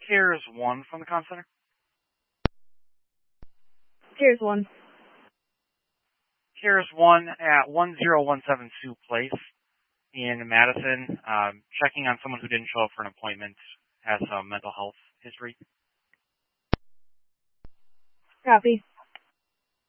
Here's 1 from the con center. Here's 1. Here's 1 at 1017 Sioux Place in Madison. Checking on someone who didn't show up for an appointment, has some mental health history. Copy.